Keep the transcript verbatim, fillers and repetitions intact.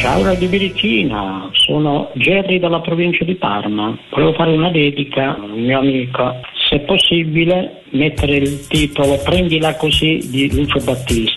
Ciao Radio Birichina, sono Gerry dalla provincia di Parma. Volevo fare una dedica al mio amico, se possibile mettere il titolo Prendila così di Lucio Battisti.